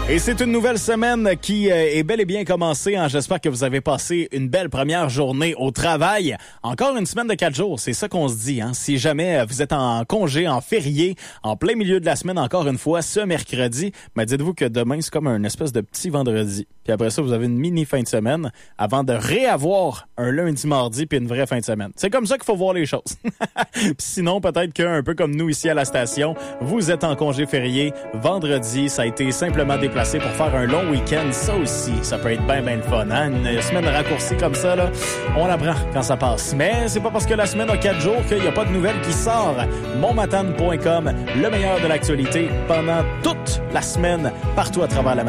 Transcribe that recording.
Et c'est une nouvelle semaine qui est bel et bien commencée. J'espère que vous avez passé une belle première journée au travail. Encore une semaine de 4 jours, c'est ça qu'on se dit. Si jamais vous êtes en congé, en férié, en plein milieu de la semaine, encore une fois, ce mercredi, dites-vous que demain, c'est comme un espèce de petit vendredi. Puis après ça, vous avez une mini fin de semaine avant de réavoir un lundi, mardi puis une vraie fin de semaine. C'est comme ça qu'il faut voir les choses. Puis sinon, peut-être qu'un peu comme nous ici à la station, vous êtes en congé férié. Vendredi, ça a été simplement déplacé pour faire un long week-end. Ça aussi, ça peut être bien le fun. Une semaine raccourcie comme ça, là, on apprend quand ça passe. Mais c'est pas parce que la semaine a 4 jours qu'il n'y a pas de nouvelles qui sort. Monmatane.com, le meilleur de l'actualité pendant toute la semaine, partout à travers la